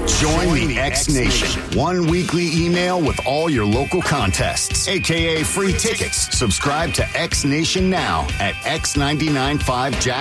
Join the X Nation. One weekly email with all your local contests, a.k.a. free tickets. Subscribe to X Nation now at X995Jack.